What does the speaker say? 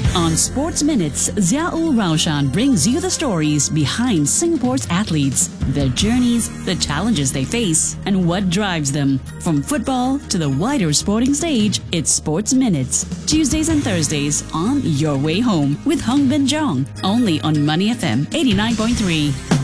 On Sports Minutes, Ziaul Raushan brings you the stories behind Singapore's athletes, their journeys, the challenges they face, and what drives them. From football to the wider sporting stage, it's Sports Minutes, Tuesdays and Thursdays on Your Way Home with Hong Bin Jong, only on Money FM 89.3.